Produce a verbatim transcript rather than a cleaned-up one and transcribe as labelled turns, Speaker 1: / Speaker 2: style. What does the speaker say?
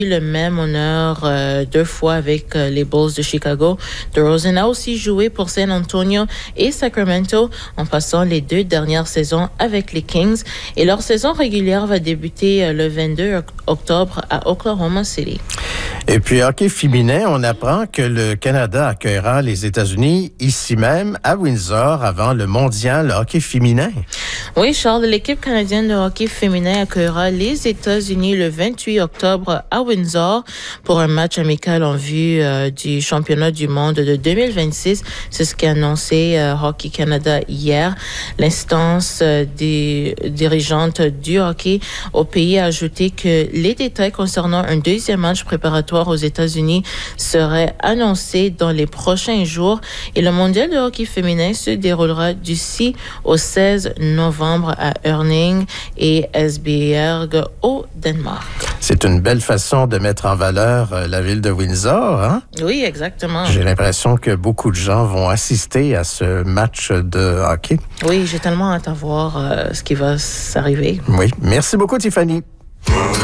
Speaker 1: le même honneur euh, deux fois avec euh, les Bulls de Chicago. DeRozan a aussi joué pour San Antonio et Sacramento en passant les deux dernières saisons avec les Kings. Et leur saison régulière va débuter euh, le vingt-deux octobre à Oklahoma City.
Speaker 2: Et puis, hockey féminin, on apprend que le Canada accueillera les États-Unis ici même à Windsor avant le mondial hockey féminin.
Speaker 1: Oui, Charles, l'équipe canadienne de hockey féminin accueillera les États-Unis le vingt-huit octobre à Windsor pour un match amical en vue euh, du championnat du monde de deux mille vingt-six. C'est ce qu'a annoncé euh, Hockey Canada hier. L'instance euh, des dirigeantes du hockey au pays a ajouté que les détails concernant un deuxième match préparatoire aux États-Unis seraient annoncés dans les prochains jours et le mondial de hockey féminin se déroulera du six au seize novembre à Herning et Esbjerg au Danemark.
Speaker 2: C'est une belle façon de mettre en valeur euh, la ville de Windsor, hein?
Speaker 1: Oui, exactement.
Speaker 2: J'ai l'impression que beaucoup de gens vont assister à ce match de hockey.
Speaker 1: Oui, j'ai tellement hâte à voir euh, ce qui va s'arriver.
Speaker 2: Oui. Merci beaucoup, Tiffany.